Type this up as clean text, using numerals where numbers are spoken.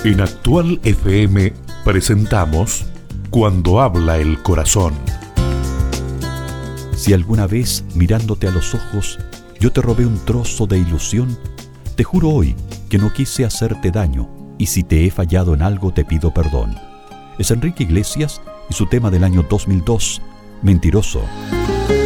En Actual FM presentamos Cuando habla el corazón. Si alguna vez, mirándote a los ojos, yo te robé un trozo de ilusión, te juro hoy que no quise hacerte daño, y si te he fallado en algo te pido perdón. Es Enrique Iglesias y su tema del año 2002, Mentiroso.